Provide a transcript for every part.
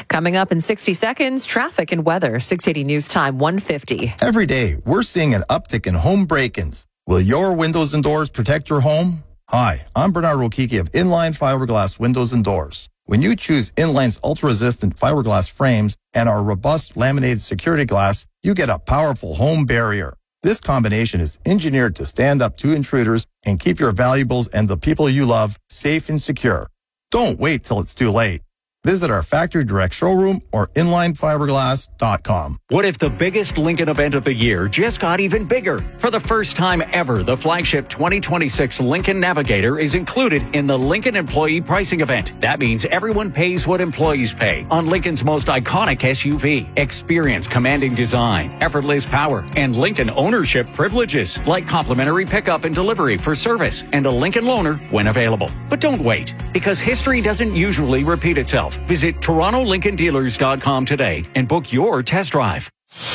Coming up in 60 seconds, traffic and weather. 680 News Time, 1:50. Every day, we're seeing an uptick in home break-ins. Will your windows and doors protect your home? Hi, I'm Bernard Rokiki of Inline Fiberglass Windows and Doors. When you choose Inline's ultra-resistant fiberglass frames and our robust laminated security glass, you get a powerful home barrier. This combination is engineered to stand up to intruders and keep your valuables and the people you love safe and secure. Don't wait till it's too late. Visit our factory direct showroom or inlinefiberglass.com. What if the biggest Lincoln event of the year just got even bigger? For the first time ever, the flagship 2026 Lincoln Navigator is included in the Lincoln Employee Pricing Event. That means everyone pays what employees pay on Lincoln's most iconic SUV. Experience commanding design, effortless power, and Lincoln ownership privileges like complimentary pickup and delivery for service and a Lincoln loaner when available. But don't wait, because history doesn't usually repeat itself. Visit TorontoLincolnDealers.com today and book your test drive.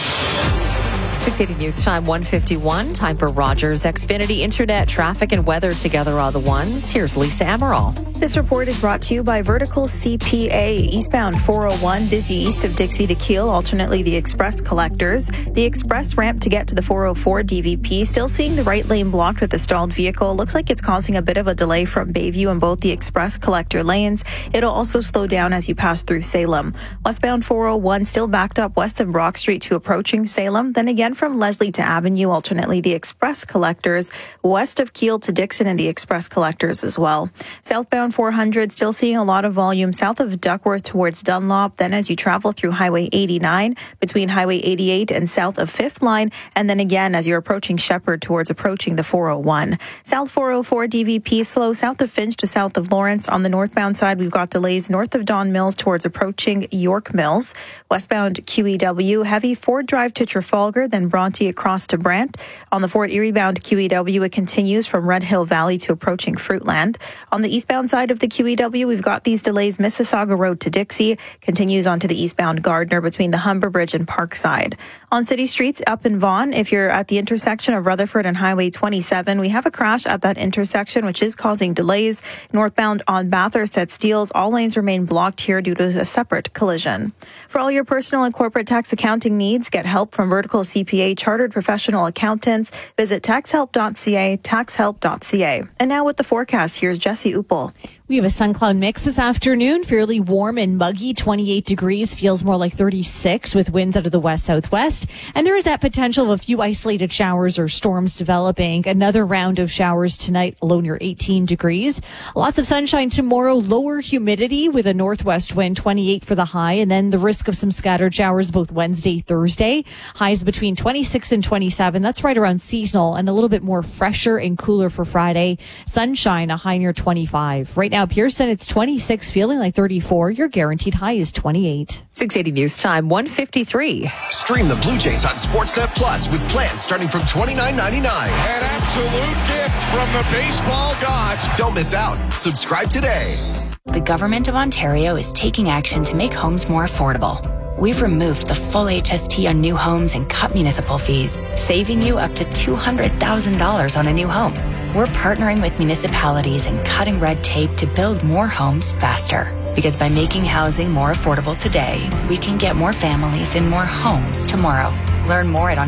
680 News Time, 1:51. Time for Rogers Xfinity Internet, traffic and weather together are the ones. Here's Lisa Amaral. This report is brought to you by Vertical CPA. Eastbound 401, busy east of Dixie to Keele, alternately the express collectors. The express ramp to get to the 404 DVP, still seeing the right lane blocked with a stalled vehicle. Looks like it's causing a bit of a delay from Bayview in both the express collector lanes. It'll also slow down as you pass through Salem. Westbound 401 still backed up west of Brock Street to approaching Salem. Then again from Leslie to Avenue, alternately the express collectors, west of Keele to Dixon and the express collectors as well. Southbound 400 still seeing a lot of volume south of Duckworth towards Dunlop. Then as you travel through Highway 89 between Highway 88 and south of 5th Line, and then again as you're approaching Shepherd towards approaching the 401. South 404 DVP slow south of Finch to south of Lawrence. On the northbound side, we've got delays north of Don Mills towards approaching York Mills. Westbound QEW heavy Ford Drive to Trafalgar, then Bronte across to Brant. On the Fort Erie bound QEW, it continues from Red Hill Valley to approaching Fruitland. On the eastbound side of the QEW, we've got these delays Mississauga Road to Dixie, continues onto the eastbound Gardner between the Humber Bridge and Parkside. On city streets up in Vaughan, if you're at the intersection of Rutherford and Highway 27, we have a crash at that intersection, which is causing delays. Northbound on Bathurst at Steeles, all lanes remain blocked here due to a separate collision. For all your personal and corporate tax accounting needs, get help from Vertical CPA Chartered Professional Accountants. Visit taxhelp.ca, taxhelp.ca. And now with the forecast, here's Jesse Uppel. We have a sun cloud mix this afternoon, fairly warm and muggy, 28 degrees, feels more like 36 with winds out of the west-southwest. And there is that potential of a few isolated showers or storms developing. Another round of showers tonight, low near 18 degrees. Lots of sunshine tomorrow, lower humidity with a northwest wind, 28 for the high. And then the risk of some scattered showers both Wednesday, Thursday. Highs between 26 and 27. That's right around seasonal and a little bit more fresher and cooler for Friday. Sunshine, a high near 25. Right now, Pearson, it's 26, feeling like 34. Your guaranteed high is 28. 680 News Time, 1:53. Stream the Blue Jays on Sportsnet Plus with plans starting from $29.99. An absolute gift from the baseball gods. Don't miss out. Subscribe today. The Government of Ontario is taking action to make homes more affordable. We've removed the full HST on new homes and cut municipal fees, saving you up to $200,000 on a new home. We're partnering with municipalities and cutting red tape to build more homes faster. Because by making housing more affordable today, we can get more families in more homes tomorrow. Learn more at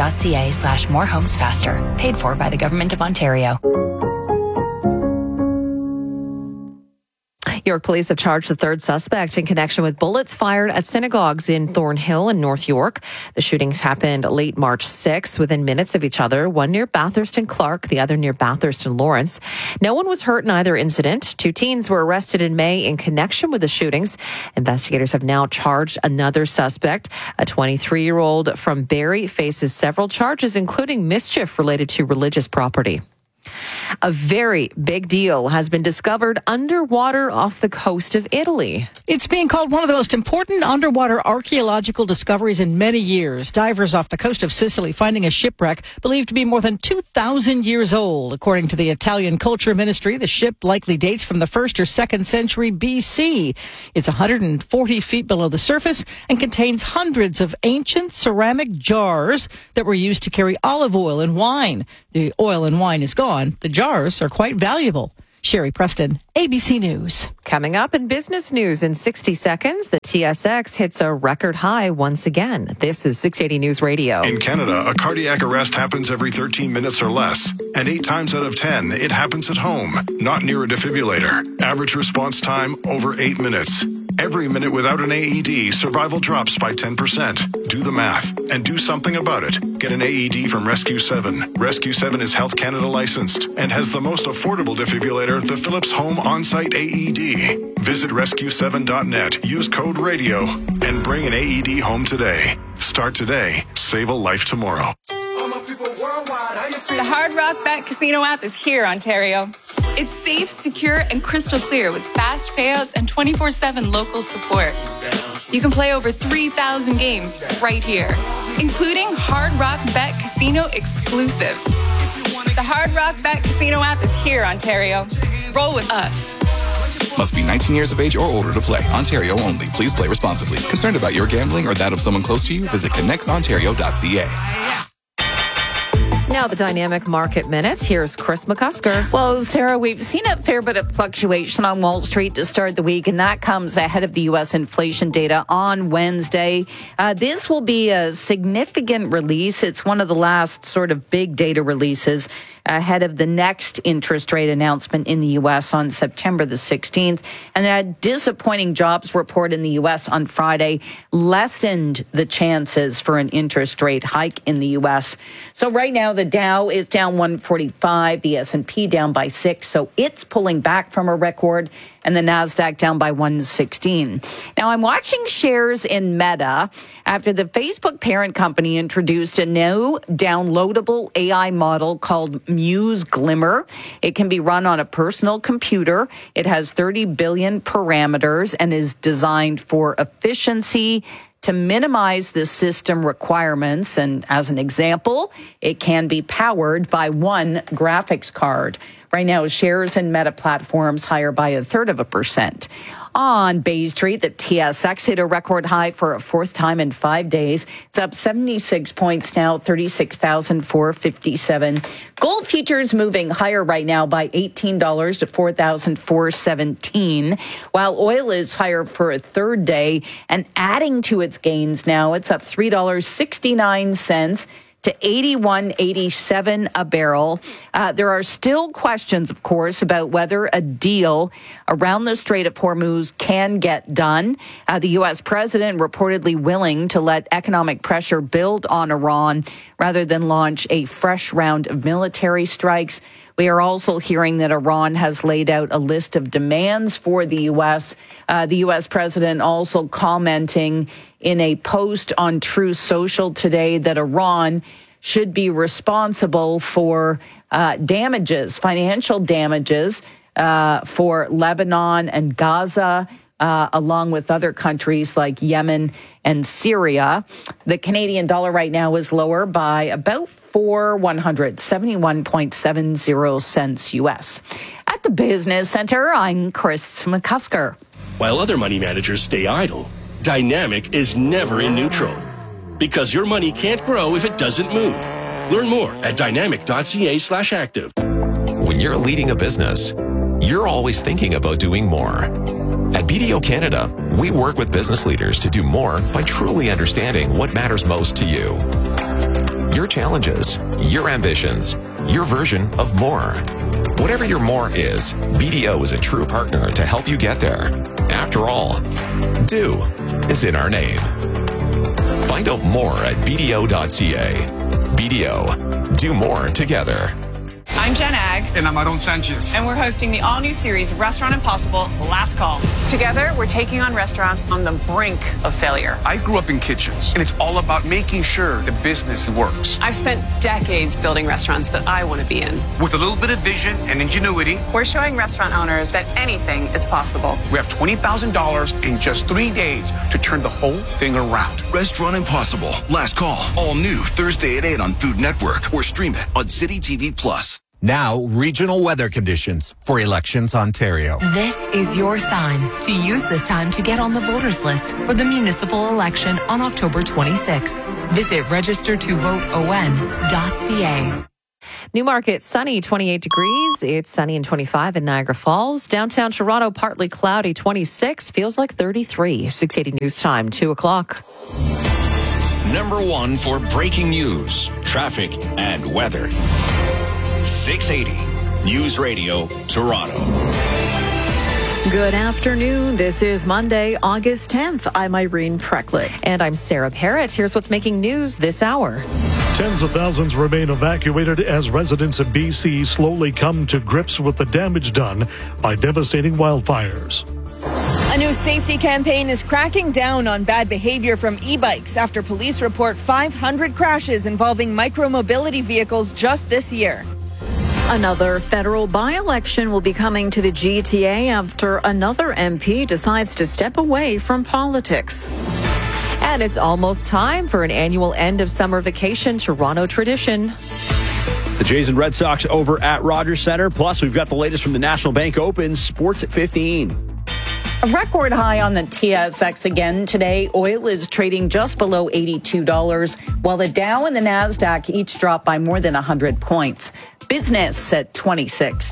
ontario.ca/morehomesfaster. Paid for by the Government of Ontario. York police have charged the third suspect in connection with bullets fired at synagogues in Thornhill and North York. The shootings happened late March 6th, within minutes of each other, one near Bathurst and Clark, the other near Bathurst and Lawrence. No one was hurt in either incident. Two teens were arrested in May in connection with the shootings. Investigators have now charged another suspect. A 23-year-old from Barrie faces several charges, including mischief related to religious property. A very big deal has been discovered underwater off the coast of Italy. It's being called one of the most important underwater archaeological discoveries in many years. Divers off the coast of Sicily finding a shipwreck believed to be more than 2,000 years old. According to the Italian Culture Ministry, the ship likely dates from the 1st or 2nd century BC. It's 140 feet below the surface and contains hundreds of ancient ceramic jars that were used to carry olive oil and wine. The oil and wine is gone. The jars are quite valuable. Sherry Preston, ABC News. Coming up in business news in 60 seconds, the TSX hits a record high once again. This is 680 News Radio. In Canada, a cardiac arrest happens every 13 minutes or less. And 8 times out of 10, it happens at home, not near a defibrillator. Average response time, over 8 minutes. Every minute without an AED, survival drops by 10%. Do the math and do something about it. Get an AED from Rescue 7. Rescue 7 is Health Canada licensed and has the most affordable defibrillator, the Philips Home On-Site AED. Visit rescue7.net, use code RADIO, and bring an AED home today. Start today. Save a life tomorrow. The Hard Rock Bet Casino app is here, Ontario. It's safe, secure, and crystal clear with fast payouts and 24/7 local support. You can play over 3,000 games right here, including Hard Rock Bet Casino exclusives. The Hard Rock Bet Casino app is here, Ontario. Roll with us. Must be 19 years of age or older to play. Ontario only. Please play responsibly. Concerned about your gambling or that of someone close to you? Visit connectsontario.ca. Now the Dynamic Market Minute. Here's Chris McCusker. Well, Sarah, we've seen a fair bit of fluctuation on Wall Street to start the week, and that comes ahead of the U.S. inflation data on Wednesday. This will be a significant release. It's one of the last sort of big data releases ahead of the next interest rate announcement in the U.S. on September the 16th. And that disappointing jobs report in the U.S. on Friday lessened the chances for an interest rate hike in the U.S. So right now, the Dow is down 145, the S&P down by 6, so it's pulling back from a record, and the NASDAQ down by 116. Now, I'm watching shares in Meta after the Facebook parent company introduced a new downloadable AI model called Muse Glimmer. It can be run on a personal computer. It has 30 billion parameters and is designed for efficiency to minimize the system requirements. And as an example, it can be powered by one graphics card. Right now, shares in Meta Platforms higher by 0.33%. On Bay Street, the TSX hit a record high for a fourth time in 5 days. It's up 76 points now, 36,457. Gold futures moving higher right now by $18 to 4,417, while oil is higher for a third day and adding to its gains now. It's up $3.69 to $81.87 a barrel. There are still questions, of course, about whether a deal around the Strait of Hormuz can get done. The U.S. president reportedly willing to let economic pressure build on Iran rather than launch a fresh round of military strikes. We are also hearing that Iran has laid out a list of demands for the U.S. The U.S. president also commenting in a post on Truth Social today that Iran should be responsible for damages, financial damages for Lebanon and Gaza, along with other countries like Yemen and Syria. The Canadian dollar right now is lower by about 71.70 cents U.S. At the Business Center, I'm Chris McCusker. While other money managers stay idle, Dynamic is never in neutral, because your money can't grow if it doesn't move. Learn more at dynamic.ca/active. When you're leading a business, you're always thinking about doing more. At BDO Canada, we work with business leaders to do more by truly understanding what matters most to you. Your challenges, your ambitions, your version of more. Whatever your more is, BDO is a true partner to help you get there. After all, do is in our name. Find out more at BDO.ca. BDO, do more together. I'm Jen Ag. And I'm Aaron Sanchez. And we're hosting the all-new series, Restaurant Impossible, Last Call. Together, we're taking on restaurants on the brink of failure. I grew up in kitchens, and it's all about making sure the business works. I've spent decades building restaurants that I want to be in. With a little bit of vision and ingenuity, we're showing restaurant owners that anything is possible. We have $20,000 in just 3 days to turn the whole thing around. Restaurant Impossible, Last Call. All new Thursday at 8 on Food Network or stream it on City TV Plus. Now, regional weather conditions for Elections Ontario. This is your sign to use this time to get on the voters list for the municipal election on October 26. Visit registertovoteon.ca. Newmarket, sunny, 28 degrees. It's sunny and 25 in Niagara Falls. Downtown Toronto, partly cloudy, 26. Feels like 33. 680 News Time, 2 o'clock. Number one for breaking news, traffic, and weather. 680 News Radio, Toronto. Good afternoon. This is Monday, August 10th. I'm Irene Preklik. And I'm Sarah Parrott. Here's what's making news this hour. Tens of thousands remain evacuated as residents in BC slowly come to grips with the damage done by devastating wildfires. A new safety campaign is cracking down on bad behavior from e-bikes after police report 500 crashes involving micromobility vehicles just this year. Another federal by-election will be coming to the GTA after another MP decides to step away from politics. And it's almost time for an annual end of summer vacation Toronto tradition. It's the Jays and Red Sox over at Rogers Centre. Plus, we've got the latest from the National Bank Open. Sports at 15. A record high on the TSX again today. Oil is trading just below $82, while the Dow and the NASDAQ each dropped by more than 100 points. Business at 26.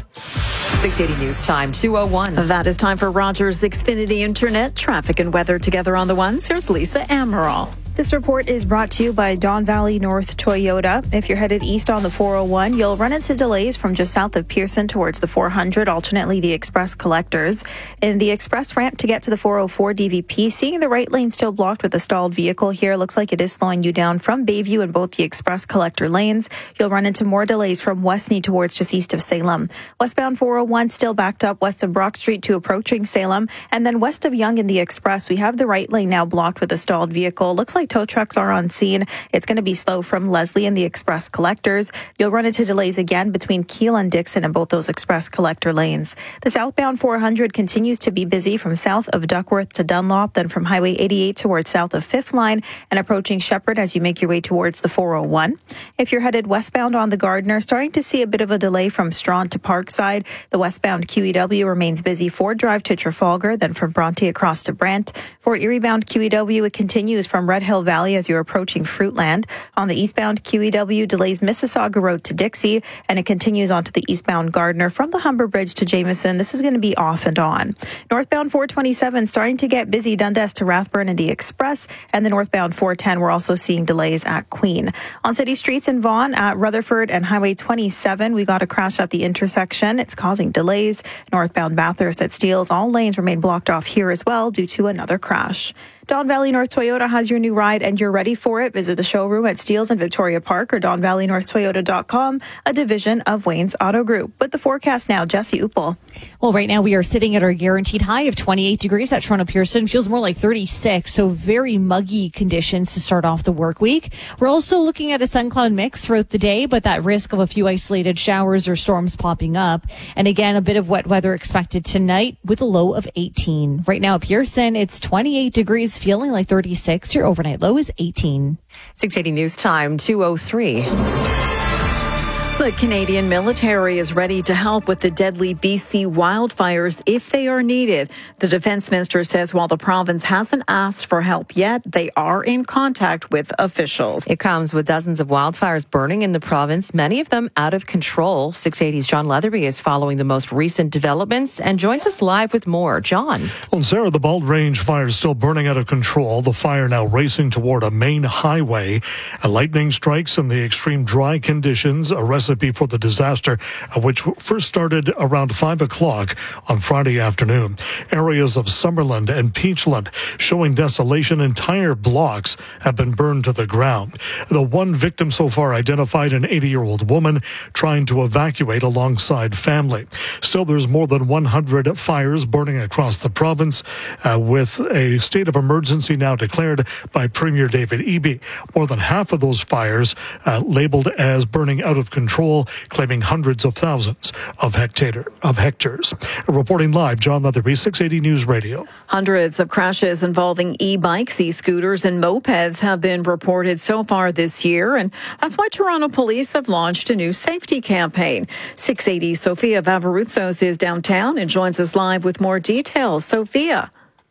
680 News Time, 2:01. That is time for Rogers Xfinity Internet. Traffic and weather together on the ones. Here's Lisa Amaral. This report is brought to you by Don Valley North Toyota. If you're headed east on the 401, you'll run into delays from just south of Pearson towards the 400, alternately the express collectors. In the express ramp to get to the 404 DVP, seeing the right lane still blocked with a stalled vehicle here. Looks like it is slowing you down from Bayview in both the express collector lanes. You'll run into more delays from Westney towards just east of Salem. Westbound 401 still backed up west of Brock Street to approaching Salem. And then west of Yonge in the express, we have the right lane now blocked with a stalled vehicle. Looks like tow trucks are on scene. It's going to be slow from Leslie and the express collectors. You'll run into delays again between Keele and Dixon in both those express collector lanes. The southbound 400 continues to be busy from south of Duckworth to Dunlop, then from Highway 88 towards south of 5th Line and approaching Shepherd as you make your way towards the 401. If you're headed westbound on the Gardiner, starting to see a bit of a delay from Strawn to Parkside. The westbound QEW remains busy Ford Drive to Trafalgar, then from Bronte across to Brant. For Erie bound QEW, it continues from Red Hill Valley as you're approaching Fruitland. On the eastbound QEW, delays Mississauga Road to Dixie, and it continues onto the eastbound Gardiner from the Humber Bridge to Jameson. This is going to be off and on. Northbound 427 starting to get busy Dundas to Rathburn in the Express, and the northbound 410 we're also seeing delays at Queen. On city streets in Vaughan at Rutherford and Highway 27, we got a crash at the intersection. It's causing delays. Northbound Bathurst at Steeles, all lanes remain blocked off here as well due to another crash. Don Valley North Toyota has your new ride and you're ready for it. Visit the showroom at Steeles and Victoria Park or DonValleyNorthToyota.com, a division of Wayne's Auto Group. With the forecast now, Jesse Uppel. Well, right now we are sitting at our guaranteed high of 28 degrees at Toronto Pearson. Feels more like 36, so very muggy conditions to start off the work week. We're also looking at a sun cloud mix throughout the day, but that risk of a few isolated showers or storms popping up. And again, a bit of wet weather expected tonight with a low of 18. Right now at Pearson, it's 28 degrees. Feeling like 36. Your overnight low is 18. 680 News Time, 2:03. The Canadian military is ready to help with the deadly BC wildfires if they are needed. The defense minister says while the province hasn't asked for help yet, they are in contact with officials. It comes with dozens of wildfires burning in the province, many of them out of control. 680's John Leatherby is following the most recent developments and joins us live with more. John. Well, Sarah, the Bald Range fire is still burning out of control. The fire now racing toward a main highway. Lightning strikes and the extreme dry conditions, a recipe for the disaster, which first started around 5 o'clock on Friday afternoon. Areas of Summerland and Peachland showing desolation. Entire blocks have been burned to the ground. The one victim so far identified, an 80-year-old woman trying to evacuate alongside family. Still, there's more than 100 fires burning across the province, with a state of emergency now declared by Premier David Eby. More than half of those fires labeled as burning out of control, claiming hundreds of thousands of hectares. Reporting live, John Leatherby, 680 News Radio. Hundreds of crashes involving e-bikes, e-scooters, and mopeds have been reported so far this year, and that's why Toronto Police have launched a new safety campaign. 680 Sophia Vavarutsos is downtown and joins us live with more details. Sophia.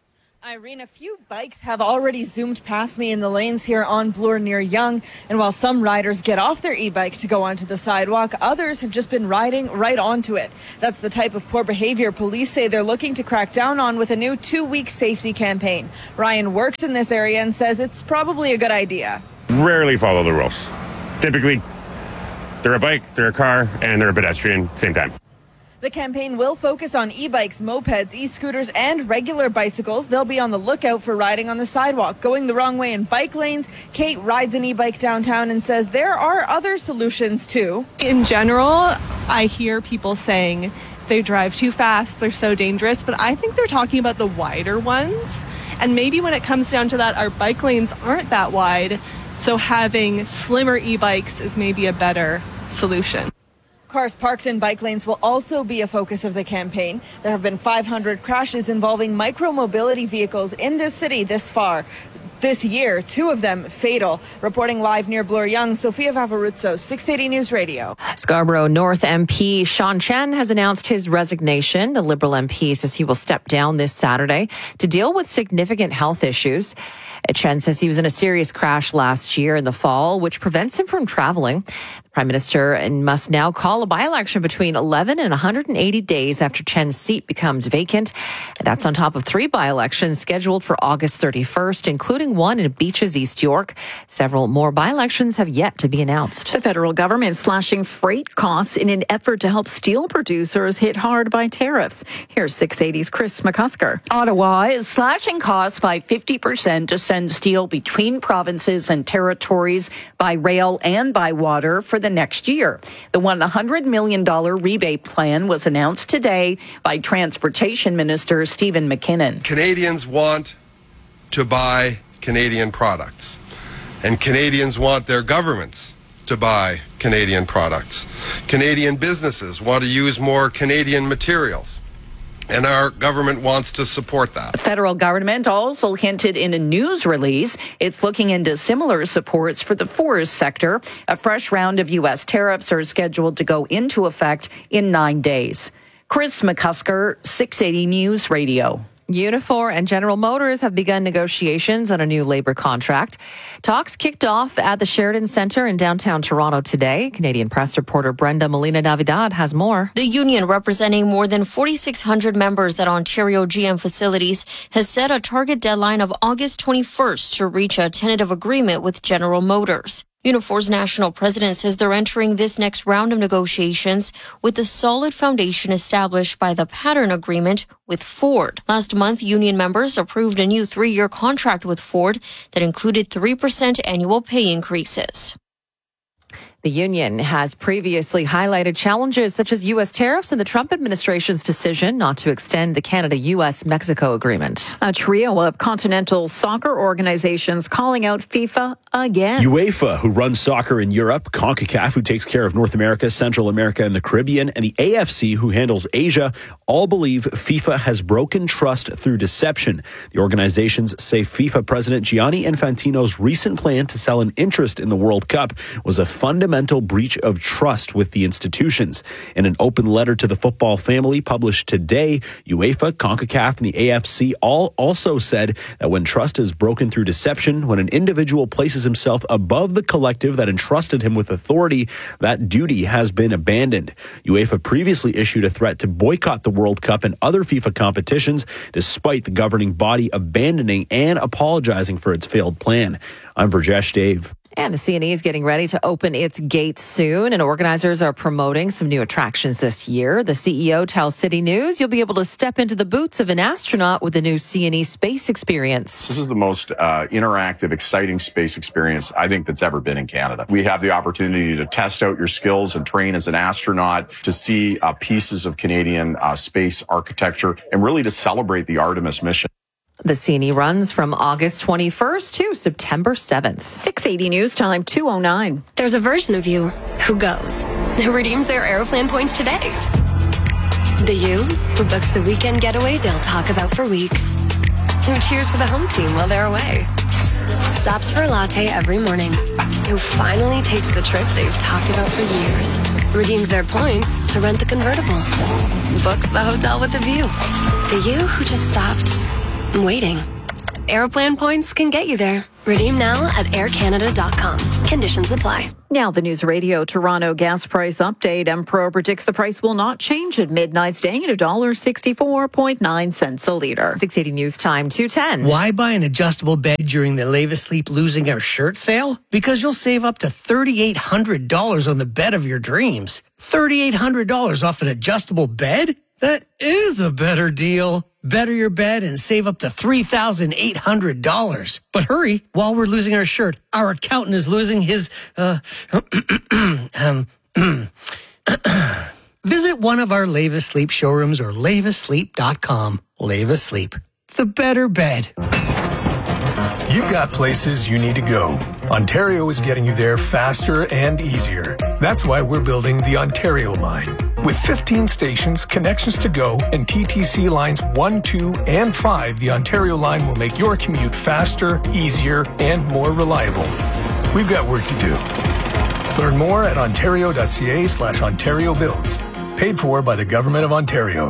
Irene, a few bikes have already zoomed past me in the lanes here on Bloor near Yonge. And while some riders get off their e-bike to go onto the sidewalk, others have just been riding right onto it. That's the type of poor behavior police say they're looking to crack down on with a new 2-week safety campaign. Ryan works in this area and says it's probably a good idea. Rarely follow the rules. Typically, they're a bike, they're a car, and they're a pedestrian, same time. The campaign will focus on e-bikes, mopeds, e-scooters, and regular bicycles. They'll be on the lookout for riding on the sidewalk, going the wrong way in bike lanes. Kate rides an e-bike downtown and says there are other solutions too. In general, I hear people saying they drive too fast, they're so dangerous, but I think they're talking about the wider ones. And maybe when it comes down to that, our bike lanes aren't that wide, so having slimmer e-bikes is maybe a better solution. Cars parked in bike lanes will also be a focus of the campaign. There have been 500 crashes involving micro-mobility vehicles in this city this far. This year, 2 of them fatal. Reporting live near Bloor Yonge, Sophia Vavaruzzo, 680 News Radio. Scarborough North MP Sean Chen has announced his resignation. The Liberal MP says he will step down this Saturday to deal with significant health issues. Chen says he was in a serious crash last year in the fall, which prevents him from traveling. The Prime Minister must now call a by-election between 11 and 180 days after Chen's seat becomes vacant. That's on top of 3 by-elections scheduled for August 31st, including one in Beaches, East York. Several more by-elections have yet to be announced. The federal government slashing freight costs in an effort to help steel producers hit hard by tariffs. Here's 680's Chris McCusker. Ottawa is slashing costs by 50% to send steel between provinces and territories by rail and by water for the next year. The $100 million rebate plan was announced today by Transportation Minister Stephen McKinnon. Canadians want to buy Canadian products, and Canadians want their governments to buy Canadian products. Canadian businesses want to use more Canadian materials, and our government wants to support that. The federal government also hinted in a news release it's looking into similar supports for the forest sector. A fresh round of U.S. tariffs are scheduled to go into effect in 9 days. Chris McCusker, 680 News Radio. Unifor and General Motors have begun negotiations on a new labor contract. Talks kicked off at the Sheridan Centre in downtown Toronto today. Canadian press reporter Brenda Molina-Navidad has more. The union, representing more than 4,600 members at Ontario GM facilities, has set a target deadline of August 21st to reach a tentative agreement with General Motors. Unifor's national president says they're entering this next round of negotiations with a solid foundation established by the pattern agreement with Ford. Last month, union members approved a new 3-year contract with Ford that included 3% annual pay increases. The union has previously highlighted challenges such as U.S. tariffs and the Trump administration's decision not to extend the Canada-U.S.-Mexico agreement. A trio of continental soccer organizations calling out FIFA again. UEFA, who runs soccer in Europe, CONCACAF, who takes care of North America, Central America, and the Caribbean, and the AFC, who handles Asia, all believe FIFA has broken trust through deception. The organizations say FIFA President Gianni Infantino's recent plan to sell an interest in the World Cup was a fundamental breach of trust with the institutions. In an open letter to the football family published today, UEFA, CONCACAF, and the AFC all also said that when trust is broken through deception, when an individual places himself above the collective that entrusted him with authority, that duty has been abandoned. UEFA previously issued a threat to boycott the World Cup and other FIFA competitions, despite the governing body abandoning and apologizing for its failed plan. I'm Virjesh Dave. And the CNE is getting ready to open its gates soon, and organizers are promoting some new attractions this year. The CEO tells City News you'll be able to step into the boots of an astronaut with the new CNE Space Experience. This is the most interactive, exciting space experience I think that's ever been in Canada. We have the opportunity to test out your skills and train as an astronaut, to see pieces of Canadian space architecture, and really to celebrate the Artemis mission. The CNE runs from August 21st to September 7th. 680 News Time, 2:09. There's a version of you who goes, who redeems their Aeroplan points today. The you who books the weekend getaway they'll talk about for weeks. Who cheers for the home team while they're away. Stops for a latte every morning. Who finally takes the trip they've talked about for years. Redeems their points to rent the convertible. Books the hotel with the view. The you who just stopped waiting. Aeroplan points can get you there. Redeem now at aircanada.com. Conditions apply. Now the News Radio Toronto gas price update. Empro predicts the price will not change at midnight, staying at $1.649 a litre. 680 News Time, 2:10. Why buy an adjustable bed during the Leva Sleep Losing Our Shirt sale? Because you'll save up to $3,800 on the bed of your dreams. $3,800 off an adjustable bed? That is a better deal. Better your bed and save up to $3,800. But hurry, while we're losing our shirt, our accountant is losing his, Visit one of our Leva Sleep showrooms or lavasleep.com. Leva Sleep, the better bed. You've got places you need to go. Ontario is getting you there faster and easier. That's why we're building the Ontario line. With 15 stations, connections to go, and TTC lines 1, 2, and 5, the Ontario line will make your commute faster, easier, and more reliable. We've got work to do. Learn more at ontario.ca/Ontario Builds. Paid for by the Government of Ontario.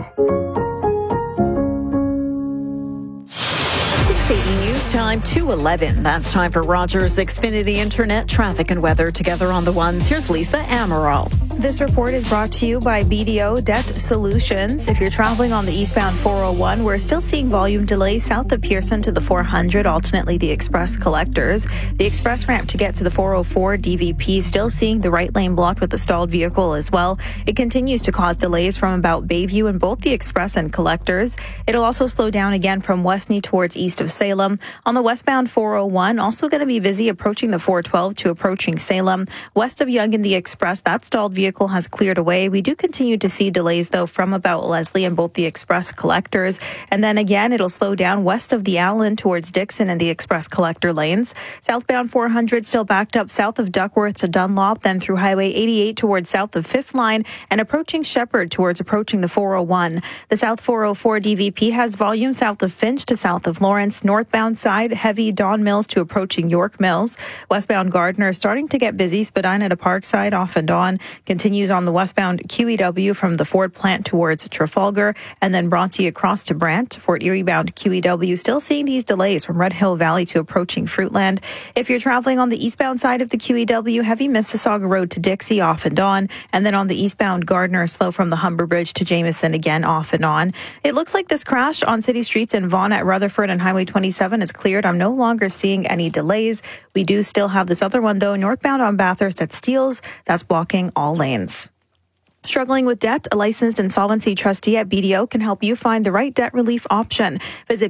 680 News Time, 2:11. That's time for Rogers Xfinity Internet traffic and weather together on the ones. Here's Lisa Amaral. This report is brought to you by BDO Debt Solutions. If you're traveling on the eastbound 401, we're still seeing volume delays south of Pearson to the 400, alternately the express collectors. The express ramp to get to the 404 DVP still seeing the right lane blocked with a stalled vehicle as well. It continues to cause delays from about Bayview in both the express and collectors. It'll also slow down again from Westney towards east of Salem. On the westbound 401, also going to be busy approaching the 412 to approaching Salem. West of Yonge in the express, that stalled vehicle has cleared away. We do continue to see delays, though, from about Leslie and both the express collectors. And then again, it'll slow down west of the Allen towards Dixon and the express collector lanes. Southbound 400 still backed up south of Duckworth to Dunlop, then through Highway 88 towards south of 5th Line and approaching Shepherd towards approaching the 401. The South 404 DVP has volume south of Finch to south of Lawrence. Northbound side, heavy Don Mills to approaching York Mills. Westbound Gardner starting to get busy. Spadina to Parkside off and on. Continues on the westbound QEW from the Ford plant towards Trafalgar and then Bronte across to Brant. Fort Erie bound QEW still seeing these delays from Red Hill Valley to approaching Fruitland. If you're traveling on the eastbound side of the QEW, heavy Mississauga Road to Dixie off and on, and then on the eastbound Gardner slow from the Humber Bridge to Jameson again off and on. It looks like this crash on city streets in Vaughan at Rutherford and Highway 27 is cleared. I'm no longer seeing any delays. We do still have this other one, though, northbound on Bathurst at Steeles. That's blocking all lanes. Struggling with debt? A licensed insolvency trustee at BDO can help you find the right debt relief option. Visit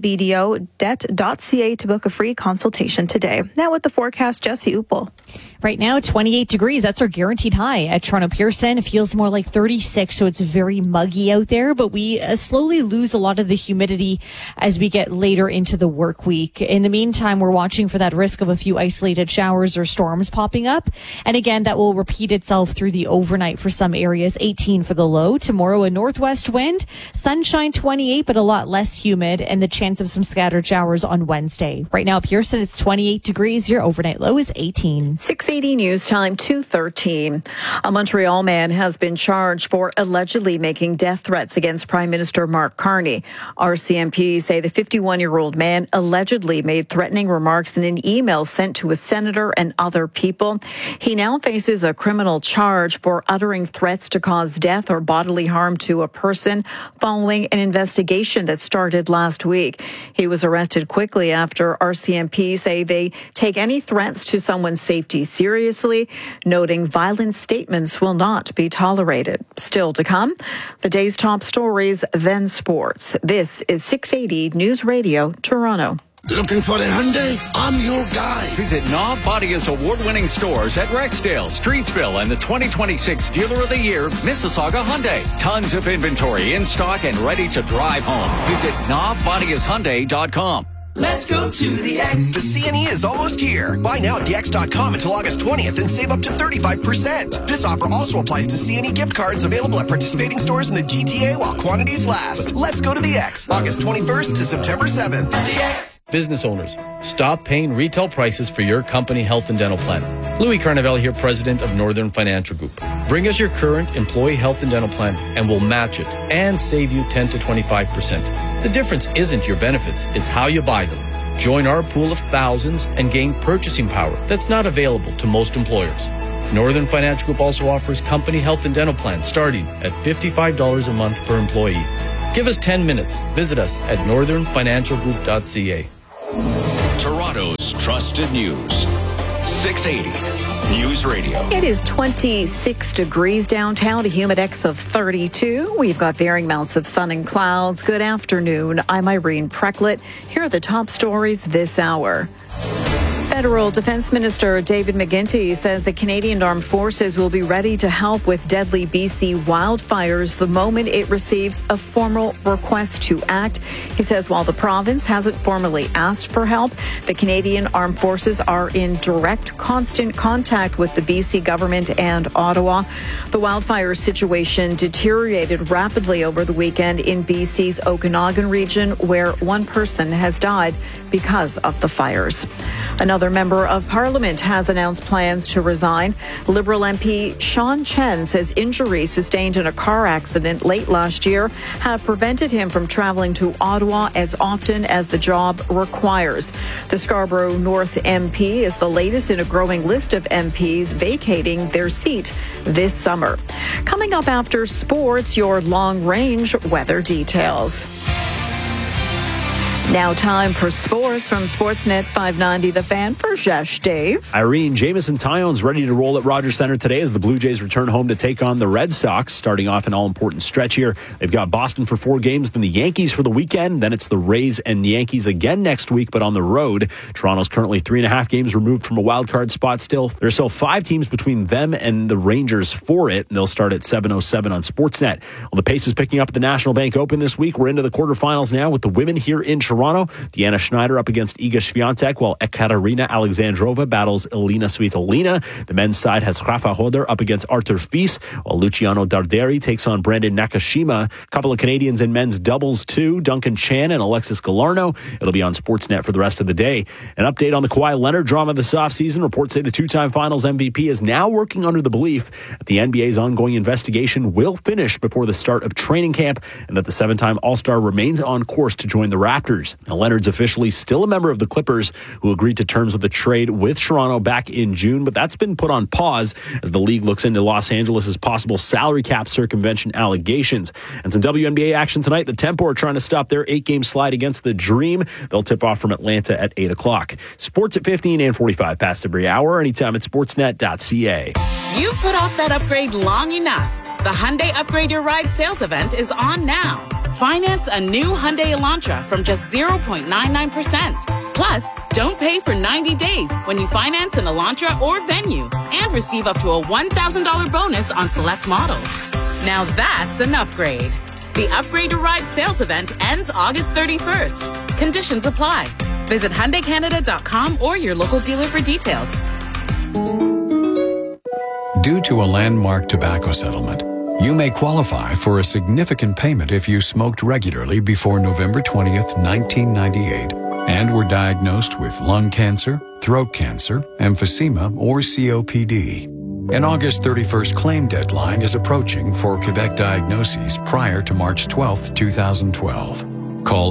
BDOdebt.ca to book a free consultation today. Now with the forecast, Jesse Uppel. Right now, 28 degrees. That's our guaranteed high at Toronto Pearson. It feels more like 36, so it's very muggy out there, but we slowly lose a lot of the humidity as we get later into the work week. In the meantime, we're watching for that risk of a few isolated showers or storms popping up. And again, that will repeat itself through the overnight for some areas. 18 for the low. Tomorrow, a northwest wind. Sunshine 28, but a lot less humid, and the chance of some scattered showers on Wednesday. Right now, Pearson, it's 28 degrees. Your overnight low is 18. 680 News Time, 2:13. A Montreal man has been charged for allegedly making death threats against Prime Minister Mark Carney. RCMP say the 51-year-old man allegedly made threatening remarks in an email sent to a senator and other people. He now faces a criminal charge for uttering threats to cause death or bodily harm to a person following an investigation that started last week. He was arrested quickly after RCMP say they take any threats to someone's safety seriously, noting violent statements will not be tolerated. Still to come, the day's top stories, then sports. This is 680 News Radio, Toronto. Looking for a Hyundai? I'm your guy. Visit Knob Bodia's award-winning stores at Rexdale, Streetsville, and the 2026 Dealer of the Year, Mississauga Hyundai. Tons of inventory in stock and ready to drive home. Visit knobbodiashyundai.com. Let's go to the X. The CNE is almost here. Buy now at thex.com until August 20th and save up to 35%. This offer also applies to CNE gift cards available at participating stores in the GTA while quantities last. Let's go to the X. August 21st to September 7th. The X. Business owners, stop paying retail prices for your company health and dental plan. Louis Carnevale here, president of Northern Financial Group. Bring us your current employee health and dental plan and we'll match it and save you 10 to 25%. The difference isn't your benefits, it's how you buy them. Join our pool of thousands and gain purchasing power that's not available to most employers. Northern Financial Group also offers company health and dental plans starting at $55 a month per employee. Give us 10 minutes. Visit us at northernfinancialgroup.ca. Toronto's trusted news. 680 News Radio. It is 26 degrees downtown, a humidex of 32. We've got varying amounts of sun and clouds. Good afternoon. I'm Irene Precklett. Here are the top stories this hour. Federal Defense Minister David McGuinty says the Canadian Armed Forces will be ready to help with deadly BC wildfires the moment it receives a formal request to act. He says while the province hasn't formally asked for help, the Canadian Armed Forces are in direct, constant contact with the BC government and Ottawa. The wildfire situation deteriorated rapidly over the weekend in BC's Okanagan region, where one person has died because of the fires. Another member of Parliament has announced plans to resign. Liberal MP Sean Chen says injuries sustained in a car accident late last year have prevented him from traveling to Ottawa as often as the job requires. The Scarborough North MP is the latest in a growing list of MPs vacating their seat this summer. Coming up after sports, your long-range weather details. Now time for sports from Sportsnet 590 The Fan for Jesh Dave. Irene, Jamison Tyon's ready to roll at Rogers Centre today as the Blue Jays return home to take on the Red Sox, starting off an all-important stretch here. They've got Boston for 4 games, then the Yankees for the weekend, then it's the Rays and Yankees again next week, but on the road. Toronto's currently 3.5 games removed from a wild card spot still. There's still 5 teams between them and the Rangers for it, and they'll start at 7:07 on Sportsnet. Well, the pace is picking up at the National Bank Open this week. We're into the quarterfinals now with the women here in Toronto. Deanna Schneider up against Iga Swiatek, while Ekaterina Alexandrova battles Elina Svitolina. The men's side has Rafa Hoder up against Artur Fils, while Luciano Darderi takes on Brandon Nakashima. A couple of Canadians in men's doubles too, Duncan Chan and Alexis Galarno. It'll be on Sportsnet for the rest of the day. An update on the Kawhi Leonard drama this offseason. Reports say the 2-time Finals MVP is now working under the belief that the NBA's ongoing investigation will finish before the start of training camp, and that the 7-time All-Star remains on course to join the Raptors. Now, Leonard's officially still a member of the Clippers, who agreed to terms with the trade with Toronto back in June, but that's been put on pause as the league looks into Los Angeles' possible salary cap circumvention allegations. And some WNBA action tonight. The Tempo are trying to stop their 8-game slide against the Dream. They'll tip off from Atlanta at 8 o'clock. Sports at 15 and 45 past every hour, anytime at sportsnet.ca. You've put off that upgrade long enough. The Hyundai Upgrade Your Ride sales event is on now. Finance a new Hyundai Elantra from just 0.99%. Plus, don't pay for 90 days when you finance an Elantra or Venue, and receive up to a $1,000 bonus on select models. Now that's an upgrade. The Upgrade Your Ride sales event ends August 31st. Conditions apply. Visit HyundaiCanada.com or your local dealer for details. Due to a landmark tobacco settlement, you may qualify for a significant payment if you smoked regularly before November 20th, 1998, and were diagnosed with lung cancer, throat cancer, emphysema, or COPD. An August 31st claim deadline is approaching for Quebec diagnoses prior to March 12th, 2012. Call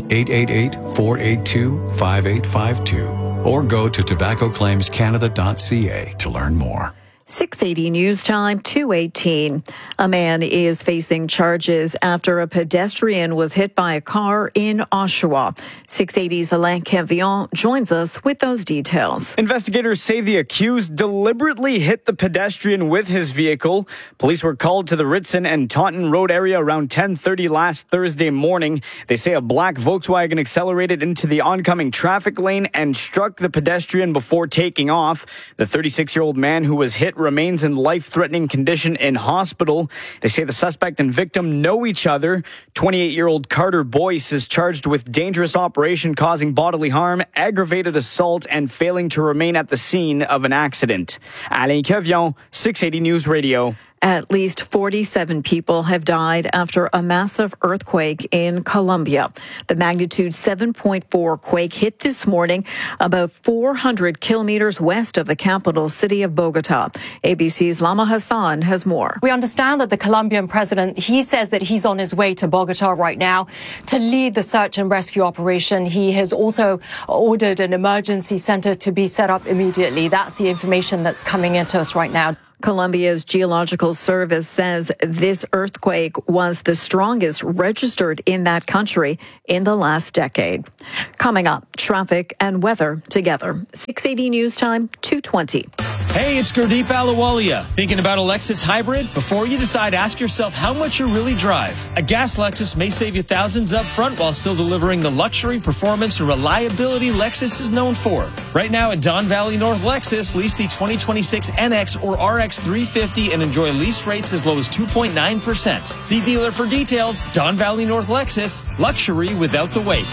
888-482-5852 or go to tobaccoclaimscanada.ca to learn more. 680 News Time, 2:18. A man is facing charges after a pedestrian was hit by a car in Oshawa. 680's Alain Cavillon joins us with those details. Investigators say the accused deliberately hit the pedestrian with his vehicle. Police were called to the Ritson and Taunton Road area around 10:30 last Thursday morning. They say a black Volkswagen accelerated into the oncoming traffic lane and struck the pedestrian before taking off. The 36-year-old man who was hit remains in life-threatening condition in hospital. They say the suspect and victim know each other. 28-year-old Carter Boyce is charged with dangerous operation causing bodily harm, aggravated assault, and failing to remain at the scene of an accident. Alain Cavillon, 680 News Radio. At least 47 people have died after a massive earthquake in Colombia. The magnitude 7.4 quake hit this morning about 400 kilometers west of the capital city of Bogota. ABC's Lama Hassan has more. We understand that the Colombian president, he says that he's on his way to Bogota right now to lead the search and rescue operation. He has also ordered an emergency center to be set up immediately. That's the information that's coming into us right now. Colombia's Geological Service says this earthquake was the strongest registered in that country in the last decade. Coming up, traffic and weather together. 680 News Time, 2:20. Hey, it's Gurdeep Ahluwalia. Thinking about a Lexus hybrid? Before you decide, ask yourself how much you really drive. A gas Lexus may save you thousands up front while still delivering the luxury, performance, and reliability Lexus is known for. Right now at Don Valley North Lexus, lease the 2026 NX or RX 350 and enjoy lease rates as low as 2.9%. See dealer for details. Don Valley North Lexus, luxury without the wait.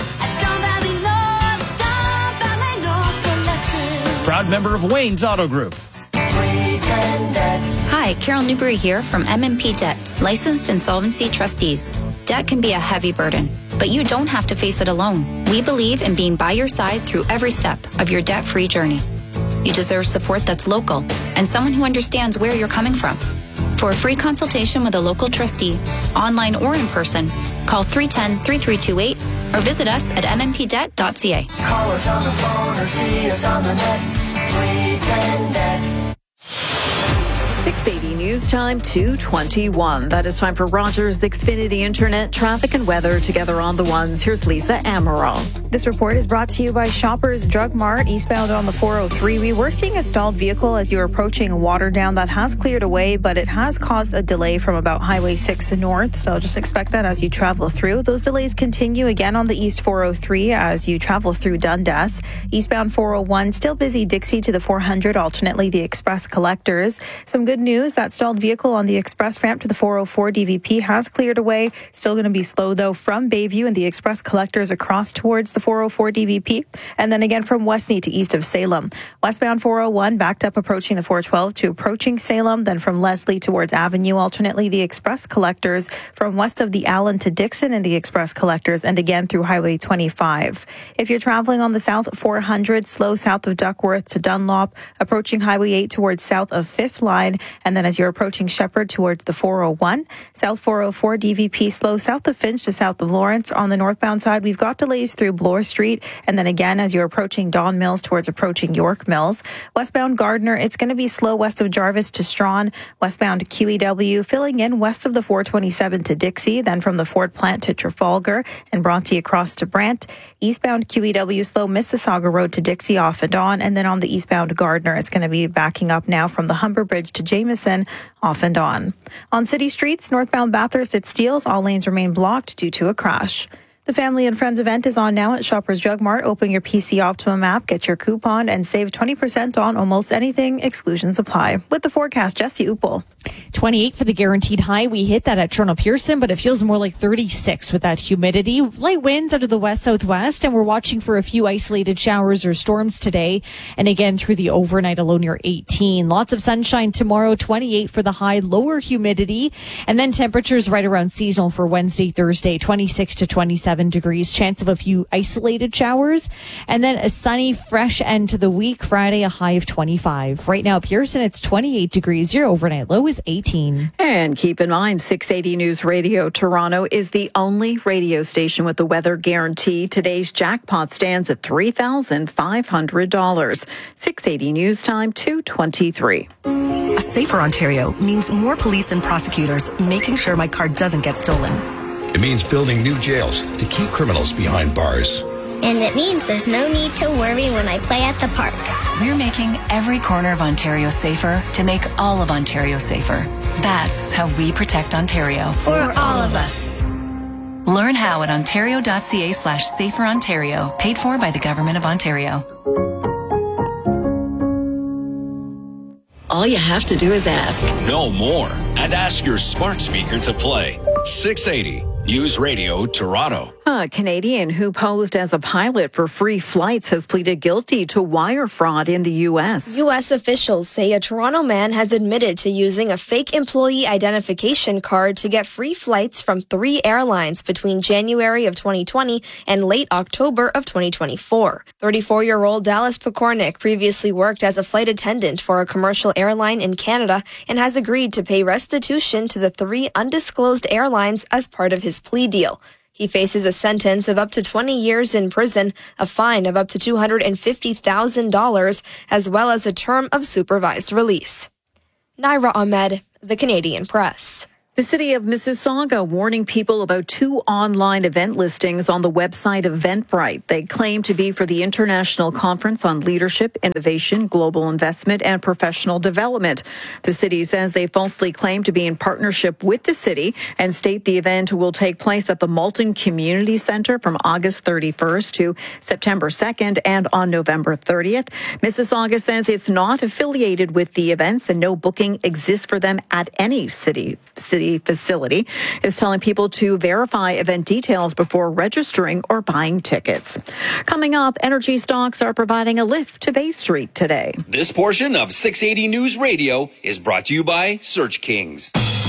Proud member of Wayne's Auto Group. Hi, Carol Newberry here from MMP Debt, licensed insolvency trustees. Debt can be a heavy burden, but you don't have to face it alone. We believe in being by your side through every step of your debt-free journey. You deserve support that's local and someone who understands where you're coming from. For a free consultation with a local trustee, online or in person, call 310-3328 or visit us at mmpdebt.ca. Call us on the phone or see us on the net. 310-DEBT. 680 News Time, 2:21. That is time for Rogers Xfinity Internet traffic and weather together on the ones. Here's Lisa Amaral. This report is brought to you by Shoppers Drug Mart eastbound on the 403. We were seeing a stalled vehicle as you're approaching Waterdown. That has cleared away, but it has caused a delay from about Highway 6 north. So just expect that as you travel through. Those delays continue again on the East 403 as you travel through Dundas. Eastbound 401 still busy Dixie to the 400, alternately the Express Collectors. Some good news, that stalled vehicle on the Express ramp to the 404 DVP has cleared away. Still going to be slow though from Bayview and the Express Collectors across towards the 404 DVP, and then again from Westney to east of Salem. Westbound 401 backed up approaching the 412 to approaching Salem, then from Leslie towards Avenue, alternately the Express Collectors from west of the Allen to Dixon and the Express Collectors, and again through Highway 25. If you're traveling on the South 400, slow south of Duckworth to Dunlop, approaching Highway 8 towards south of 5th Line, and then as you're approaching Shepherd towards the 401. South 404 DVP slow south of Finch to south of Lawrence. On the northbound side, we've got delays through Bloor Street, and then again as you're approaching Don Mills towards approaching York Mills. Westbound Gardner, it's going to be slow west of Jarvis to Strawn. Westbound QEW filling in west of the 427 to Dixie, then from the Ford plant to Trafalgar and Bronte across to Brant. Eastbound QEW slow Mississauga Road to Dixie off and on, and then on the eastbound Gardner, it's going to be backing up now from the Humber Bridge to Jameson off and on. On city streets, northbound Bathurst at Steeles, all lanes remain blocked due to a crash. The Family and Friends event is on now at Shoppers Drug Mart. Open your PC Optimum app, get your coupon, and save 20% on almost anything. Exclusions apply. With the forecast, Jesse Upel. 28 for the guaranteed high. We hit that at Toronto Pearson, but it feels more like 36 with that humidity. Light winds out of the west-southwest, and we're watching for a few isolated showers or storms today. And again, through the overnight, a low near 18. Lots of sunshine tomorrow, 28 for the high, lower humidity. And then temperatures right around seasonal for Wednesday, Thursday, 26 to 27 degrees. Chance of a few isolated showers. And then a sunny, fresh end to the week. Friday, a high of 25. Right now, Pearson, it's 28 degrees. Your overnight low is 18. And keep in mind, 680 News Radio Toronto is the only radio station with the weather guarantee. Today's jackpot stands at $3,500. 680 News Time, 2:23. A safer Ontario means more police and prosecutors making sure my car doesn't get stolen. It means building new jails to keep criminals behind bars. And it means there's no need to worry when I play at the park. We're making every corner of Ontario safer to make all of Ontario safer. That's how we protect Ontario. For all of us. Learn how at ontario.ca/saferontario. Paid for by the Government of Ontario. All you have to do is ask. Know more and ask your smart speaker to play 680 News Radio Toronto. A Canadian who posed as a pilot for free flights has pleaded guilty to wire fraud in the U.S. U.S. officials say a Toronto man has admitted to using a fake employee identification card to get free flights from 3 airlines between January of 2020 and late October of 2024. 34-year-old Dallas Pekornik previously worked as a flight attendant for a commercial airline in Canada and has agreed to pay restitution to the 3 undisclosed airlines as part of his plea deal. He faces a sentence of up to 20 years in prison, a fine of up to $250,000, as well as a term of supervised release. Naira Ahmed, The Canadian Press. The city of Mississauga warning people about 2 online event listings on the website of Eventbrite. They claim to be for the International Conference on Leadership, Innovation, Global Investment, and Professional Development. The city says they falsely claim to be in partnership with the city and state the event will take place at the Malton Community Centre from August 31st to September 2nd and on November 30th. Mississauga says it's not affiliated with the events and no booking exists for them at any city facility. Is telling people to verify event details before registering or buying tickets. Coming up, energy stocks are providing a lift to Bay Street today. This portion of 680 News Radio is brought to you by Search Kings.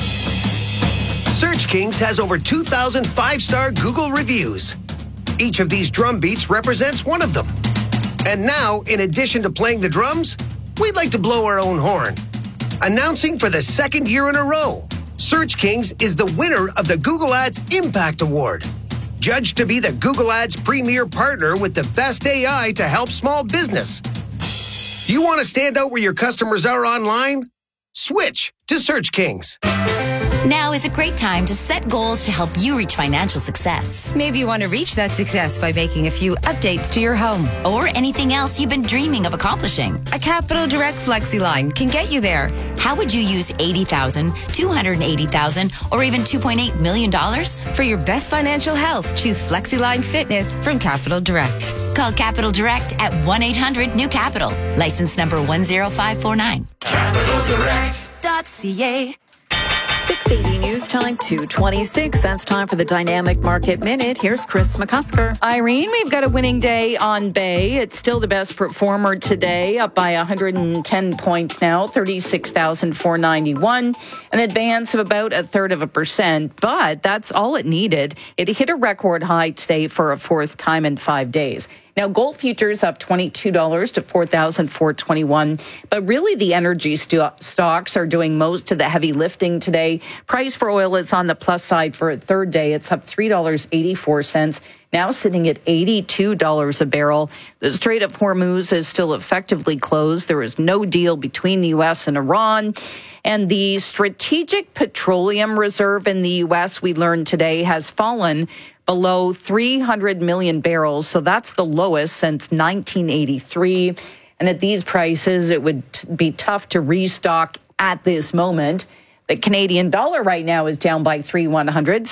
Search Kings has over 2,000 5-star Google reviews. Each of these drum beats represents one of them. And now, in addition to playing the drums, we'd like to blow our own horn. Announcing for the 2nd year in a row, Search Kings is the winner of the Google Ads Impact Award. Judged to be the Google Ads premier partner with the best AI to help small business. You want to stand out where your customers are online? Switch to Search Kings. Now is a great time to set goals to help you reach financial success. Maybe you want to reach that success by making a few updates to your home or anything else you've been dreaming of accomplishing. A Capital Direct FlexiLine can get you there. How would you use $80,000, $280,000, or even $2.8 million? For your best financial health, choose FlexiLine Fitness from Capital Direct. Call Capital Direct at 1-800-NEW-CAPITAL. License number 10549. CapitalDirect.ca. 680 News Time 2:26. That's time for the Dynamic Market Minute. Here's Chris McCusker. Irene, we've got a winning day on Bay. It's still the best performer today, up by 110 points now, 36,491, an advance of about 1/3%. But that's all it needed. It hit a record high today for a 4th time in 5 days. Now, gold futures up $22 to $4,421. But really, the energy stocks are doing most of the heavy lifting today. Price for oil is on the plus side for a 3rd day. It's up $3.84. Now sitting at $82 a barrel. The Strait of Hormuz is still effectively closed. There is no deal between the U.S. and Iran. And the Strategic Petroleum Reserve in the U.S., we learned today, has fallen below 300 million barrels. So that's the lowest since 1983. And at these prices, it would be tough to restock at this moment. The Canadian dollar right now is down by 3/100,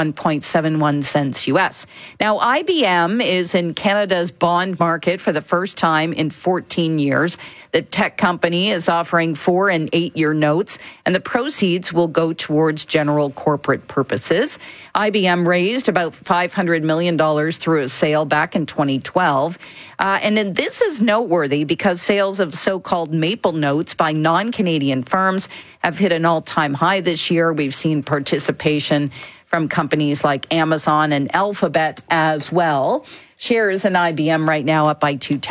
71.71 cents U.S. Now, IBM is in Canada's bond market for the first time in 14 years. The tech company is offering 4- and 8-year notes, and the proceeds will go towards general corporate purposes. IBM raised about $500 million through a sale back in 2012. And then this is noteworthy because sales of so-called maple notes by non-Canadian firms have hit an all-time high this year. We've seen participation from companies like Amazon and Alphabet as well. Shares in IBM right now up by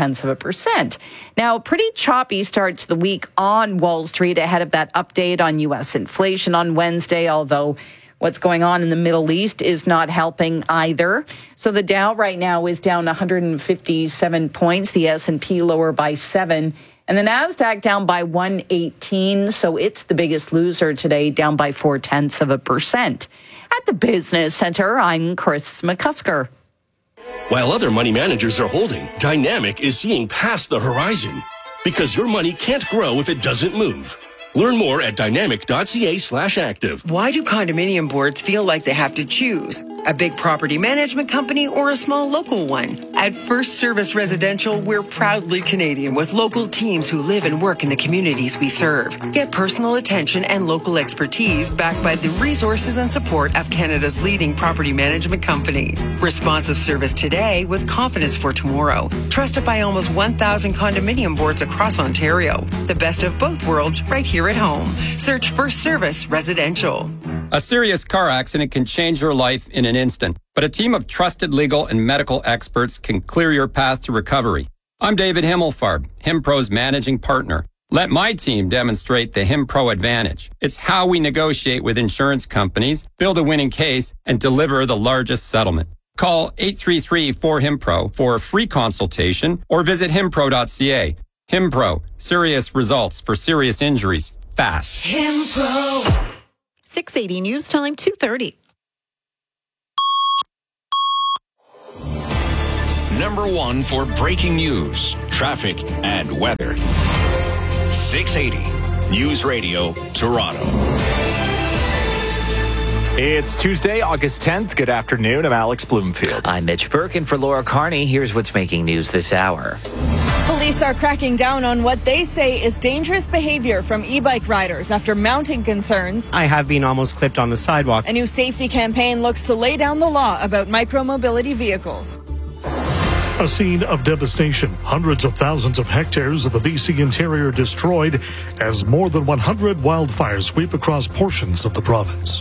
0.2%. Now, a pretty choppy start to the week on Wall Street ahead of that update on U.S. inflation on Wednesday, although what's going on in the Middle East is not helping either. So the Dow right now is down 157 points, the S&P lower by 7, and the NASDAQ down by 118. So it's the biggest loser today, down by 0.4%. At the Business Center, I'm Chris McCusker. While other money managers are holding, Dynamic is seeing past the horizon. Because your money can't grow if it doesn't move. Learn more at dynamic.ca/active. Why do condominium boards feel like they have to choose? a big property management company, or a small local one. At First Service Residential, we're proudly Canadian with local teams who live and work in the communities we serve. Get personal attention and local expertise backed by the resources and support of Canada's leading property management company. Responsive service today with confidence for tomorrow. Trusted by almost 1,000 condominium boards across Ontario. The best of both worlds right here at home. Search First Service Residential. A serious car accident can change your life in an instant, but a team of trusted legal and medical experts can clear your path to recovery. I'm David Himmelfarb, HimPro's managing partner. Let my team demonstrate the HimPro advantage. It's how we negotiate with insurance companies, build a winning case, and deliver the largest settlement. Call 833-4HIMPRO for a free consultation or visit himpro.ca. HimPro, serious results for serious injuries, fast. HimPro. 680 News Time, 2:30. Number one for breaking news, traffic, and weather. 680 News Radio, Toronto. It's Tuesday, August 10th. Good afternoon. I'm Alex Bloomfield. I'm Mitch Burke, and for Laura Carney, here's what's making news this hour. Police are cracking down on what they say is dangerous behavior from e-bike riders after mounting concerns. I have been almost clipped on the sidewalk. A new safety campaign looks to lay down the law about micromobility vehicles. A scene of devastation. Hundreds of thousands of hectares of the BC interior destroyed as more than 100 wildfires sweep across portions of the province.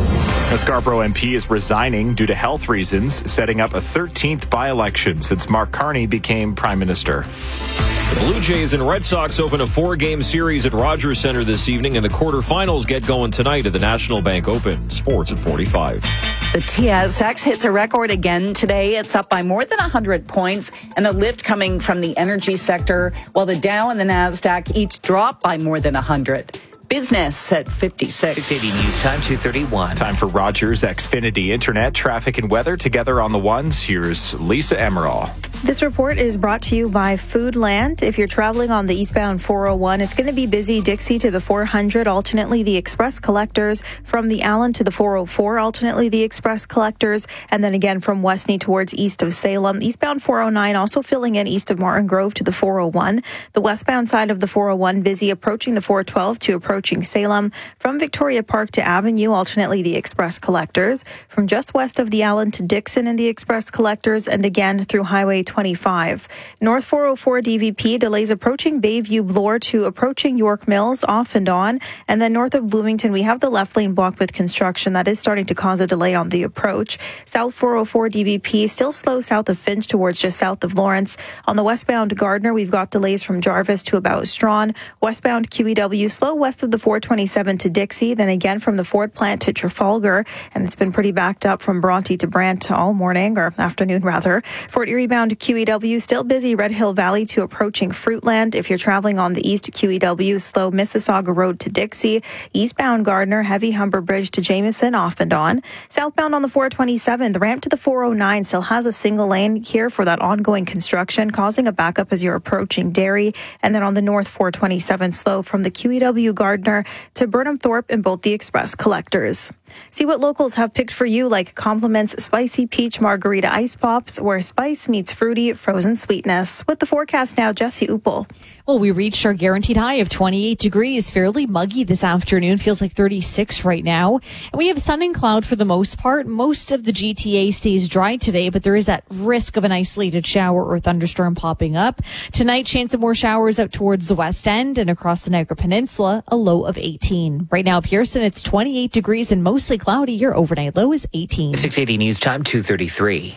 A Scarborough MP is resigning due to health reasons, setting up a 13th by-election since Mark Carney became Prime Minister. The Blue Jays and Red Sox open a 4-game series at Rogers Centre this evening, and the quarterfinals get going tonight at the National Bank Open. Sports at 45. The TSX hits a record again today. It's up by more than 100 points, and a lift coming from the energy sector, while the Dow and the NASDAQ each drop by more than 100. Business at 56. 680 News Time, 2:31. Time for Rogers Xfinity Internet, traffic and weather together on the ones. Here's Lisa Emerald. This report is brought to you by Foodland. If you're traveling on the eastbound 401, it's going to be busy Dixie to the 400, alternately the Express Collectors, from the Allen to the 404, alternately the Express Collectors, and then again from Westney towards east of Salem. Eastbound 409 also filling in east of Martin Grove to the 401. The westbound side of the 401 busy approaching the 412 to approaching Salem. From Victoria Park to Avenue, alternately the Express Collectors. From just west of the Allen to Dixon and the Express Collectors, and again through Highway 25. North 404 DVP delays approaching Bayview Bloor to approaching York Mills off and on. And then north of Bloomington, we have the left lane blocked with construction. That is starting to cause a delay on the approach. South 404 DVP still slow south of Finch towards just south of Lawrence. On the westbound Gardner, we've got delays from Jarvis to about Strawn. Westbound QEW slow west of the 427 to Dixie. Then again from the Ford plant to Trafalgar. And it's been pretty backed up from Bronte to Brant all morning, or afternoon rather. Fort Erie bound QEW still busy Red Hill Valley to approaching Fruitland. If you're traveling on the east QEW, slow Mississauga Road to Dixie. Eastbound Gardner, heavy Humber Bridge to Jameson off and on. Southbound on the 427, the ramp to the 409 still has a single lane here for that ongoing construction, causing a backup as you're approaching Derry. And then on the north 427, slow from the QEW Gardner to Burnham Thorpe in both the Express Collectors. See what locals have picked for you, like Compliments Spicy Peach Margarita Ice Pops, where spice meets fruity frozen sweetness. With the forecast now, Jesse Uppel. Well, we reached our guaranteed high of 28 degrees. Fairly muggy this afternoon. Feels like 36 right now. And we have sun and cloud for the most part. Most of the GTA stays dry today, but there is that risk of an isolated shower or thunderstorm popping up. Tonight, chance of more showers out towards the west end and across the Niagara Peninsula, a low of 18. Right now, Pearson, it's 28 degrees and mostly cloudy. Your overnight low is 18. 680 News Time, 2:33.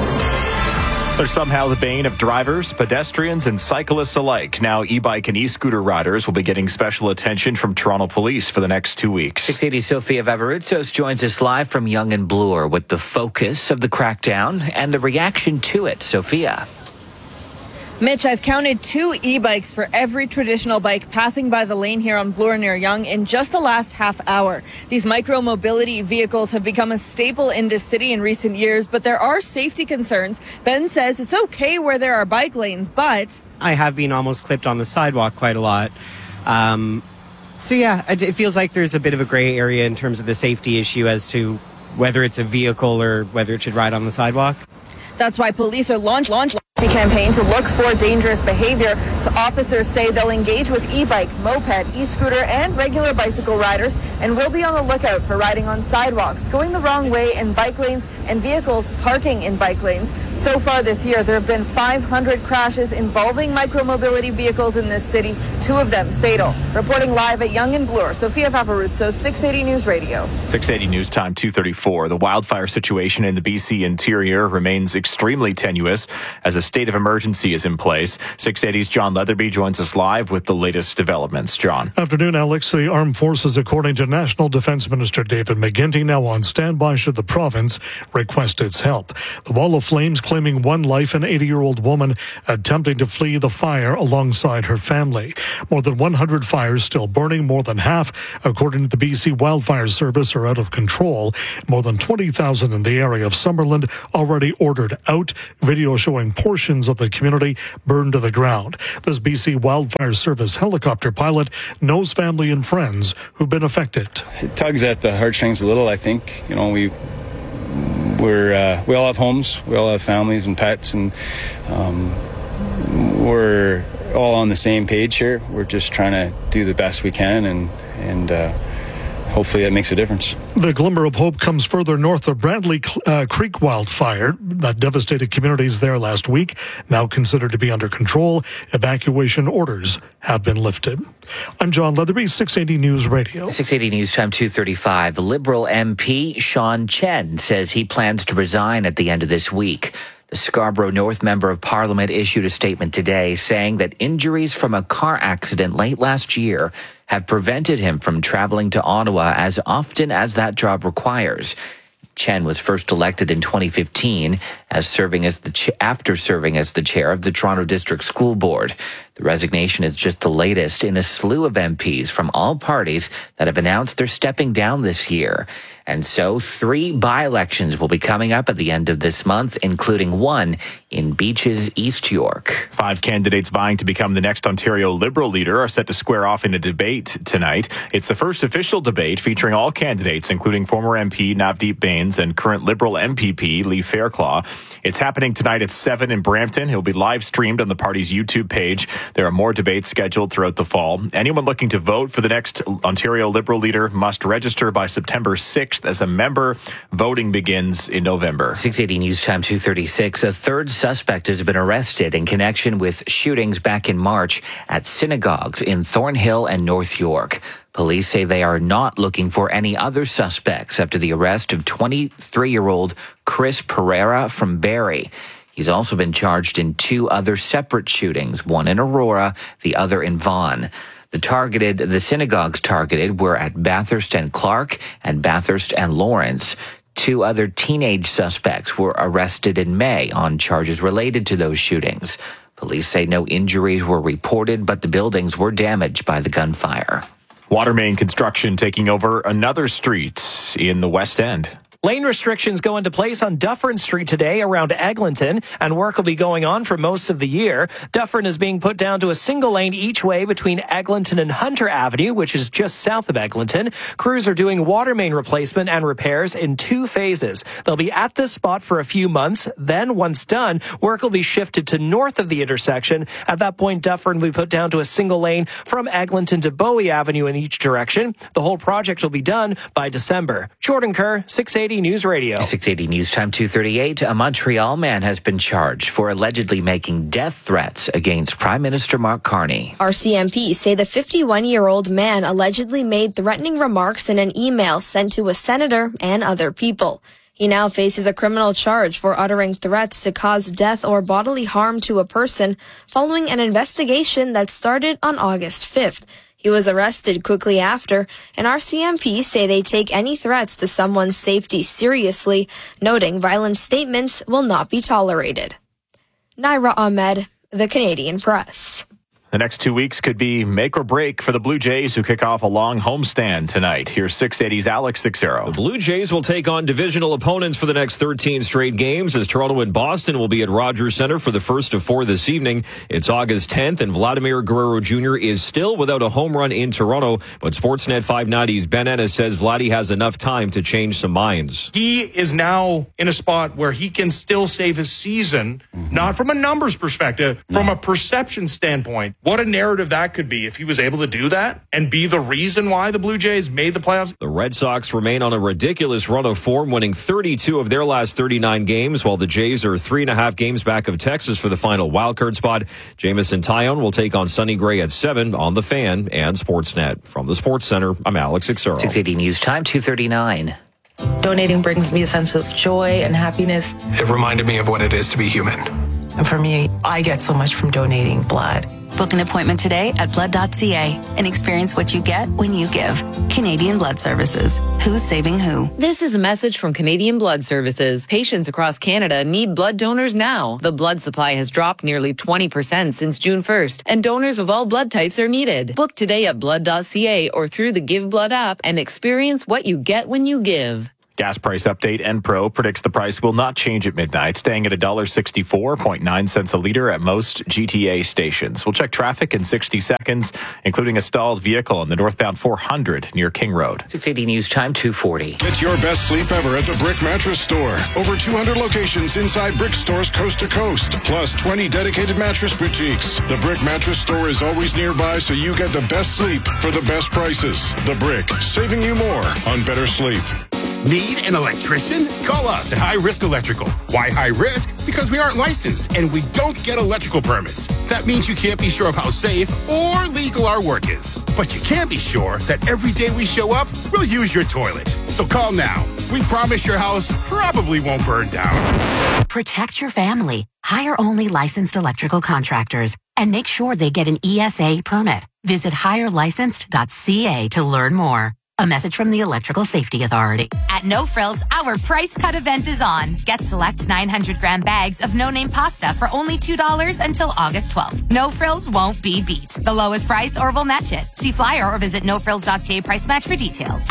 They're somehow the bane of drivers, pedestrians, and cyclists alike. Now, e-bike and e-scooter riders will be getting special attention from Toronto Police for the next 2 weeks. 680 Sophia Vavarutsos joins us live from Yonge and Bloor with the focus of the crackdown and the reaction to it. Sophia. Mitch, I've counted 2 e-bikes for every traditional bike passing by the lane here on Bloor near Yonge in just the last half hour. These micro-mobility vehicles have become a staple in this city in recent years, but there are safety concerns. Ben says it's okay where there are bike lanes, but I have been almost clipped on the sidewalk quite a lot. So yeah, it feels like there's a bit of a gray area in terms of the safety issue as to whether it's a vehicle or whether it should ride on the sidewalk. That's why police are launch a campaign to look for dangerous behavior. So officers say they'll engage with e-bike, moped, e-scooter, and regular bicycle riders, and will be on the lookout for riding on sidewalks, going the wrong way in bike lanes, and vehicles parking in bike lanes. So far this year, there have been 500 crashes involving micromobility vehicles in this city, 2 of them fatal. Reporting live at Yonge and Bloor, Sophia Favaruzzo, 680 News Radio. 680 News Time, 2:34. The wildfire situation in the BC interior remains extremely tenuous as a state of emergency is in place. 680's John Leatherby joins us live with the latest developments. John. Afternoon, Alex. The armed forces, according to National Defense Minister David McGuinty, now on standby should the province request its help. The wall of flames claiming one life, an 80-year-old woman attempting to flee the fire alongside her family. More than 100 fires still burning, more than half, according to the BC Wildfire Service, are out of control. More than 20,000 in the area of Summerland already ordered out. Video showing portions of the community burned to the ground. This BC Wildfire Service helicopter pilot knows family and friends who've been affected. It tugs at the heartstrings a little, I think. You know, we all have homes, we all have families and pets, and we're all on the same page here. We're just trying to do the best we can, and hopefully that makes a difference. The glimmer of hope comes further north of Bradley Creek wildfire that devastated communities there last week, now considered to be under control. Evacuation orders have been lifted. I'm John Leatherby, 680 News Radio. 680 News Time, 2:35. Liberal MP Sean Chen says he plans to resign at the end of this week. The Scarborough North Member of Parliament issued a statement today saying that injuries from a car accident late last year have prevented him from traveling to Ottawa as often as that job requires. Chen was first elected in 2015 after serving as the chair of the Toronto District School Board. The resignation is just the latest in a slew of MPs from all parties that have announced they're stepping down this year. And so 3 by-elections will be coming up at the end of this month, including one in Beaches, East York. 5 candidates vying to become the next Ontario Liberal leader are set to square off in a debate tonight. It's the first official debate featuring all candidates, including former MP Navdeep Bains and current Liberal MPP Lee Fairclough. It's happening tonight at 7 in Brampton. It'll be live streamed on the party's YouTube page. There are more debates scheduled throughout the fall. Anyone looking to vote for the next Ontario Liberal leader must register by September 6th as a member. Voting begins in November. 680 News Time, 2:36. A third suspect has been arrested in connection with shootings back in March at synagogues in Thornhill and North York. Police say they are not looking for any other suspects after the arrest of 23-year-old Chris Pereira from Barrie. He's also been charged in 2 other separate shootings, one in Aurora, the other in Vaughan. The synagogues targeted were at Bathurst and Clark and Bathurst and Lawrence. 2 other teenage suspects were arrested in May on charges related to those shootings. Police say no injuries were reported, but the buildings were damaged by the gunfire. Water main construction taking over another street in the West End. Lane restrictions go into place on Dufferin Street today around Eglinton, and work will be going on for most of the year. Dufferin is being put down to a single lane each way between Eglinton and Hunter Avenue, which is just south of Eglinton. Crews are doing water main replacement and repairs in 2 phases. They'll be at this spot for a few months. Then, once done, work will be shifted to north of the intersection. At that point, Dufferin will be put down to a single lane from Eglinton to Bowie Avenue in each direction. The whole project will be done by December. Jordan Kerr, 680 News Radio. 680 News Time, 2:38. A Montreal man has been charged for allegedly making death threats against Prime Minister Mark Carney. RCMP say the 51-year-old man allegedly made threatening remarks in an email sent to a senator and other people. He now faces a criminal charge for uttering threats to cause death or bodily harm to a person following an investigation that started on August 5th. He was arrested quickly after, and RCMP say they take any threats to someone's safety seriously, noting violent statements will not be tolerated. Naira Ahmed, The Canadian Press. The next 2 weeks could be make or break for the Blue Jays, who kick off a long homestand tonight. Here's 680's Alex Sixero. The Blue Jays will take on divisional opponents for the next 13 straight games, as Toronto and Boston will be at Rogers Centre for the first of 4 this evening. It's August 10th, and Vladimir Guerrero Jr. is still without a home run in Toronto, but Sportsnet 590's Ben Ennis says Vladdy has enough time to change some minds. He is now in a spot where he can still save his season, not from a numbers perspective, from a perception standpoint. What a narrative that could be if he was able to do that and be the reason why the Blue Jays made the playoffs. The Red Sox remain on a ridiculous run of form, winning 32 of their last 39 games, while the Jays are 3.5 games back of Texas for the final wildcard spot. Jamison Tyone will take on Sonny Gray at 7 on The Fan and Sportsnet. From the Sports Center, I'm Alex Sixero. 680 News Time, 2:39. Donating brings me a sense of joy and happiness. It reminded me of what it is to be human. And for me, I get so much from donating blood. Book an appointment today at blood.ca and experience what you get when you give. Canadian Blood Services. Who's saving who? This is a message from Canadian Blood Services. Patients across Canada need blood donors now. The blood supply has dropped nearly 20% since June 1st, and donors of all blood types are needed. Book today at blood.ca or through the Give Blood app and experience what you get when you give. Gas price update. Enpro predicts the price will not change at midnight, staying at $1.64.9 a liter at most GTA stations. We'll check traffic in 60 seconds, including a stalled vehicle on the northbound 400 near King Road. 680 News Time, 2:40. Get your best sleep ever at the Brick Mattress Store. Over 200 locations inside Brick stores coast to coast, plus 20 dedicated mattress boutiques. The Brick Mattress Store is always nearby, so you get the best sleep for the best prices. The Brick, saving you more on better sleep. Need an electrician? Call us at High Risk Electrical. Why high risk? Because we aren't licensed and we don't get electrical permits. That means you can't be sure of how safe or legal our work is. But you can be sure that every day we show up, we'll use your toilet. So call now. We promise your house probably won't burn down. Protect your family. Hire only licensed electrical contractors and make sure they get an ESA permit. Visit hirelicensed.ca to learn more. A message from the Electrical Safety Authority. At No Frills, our price cut event is on. Get select 900-gram bags of no-name pasta for only $2 until August 12th. No Frills won't be beat. The lowest price or we'll match it. See flyer or visit nofrills.ca price match for details.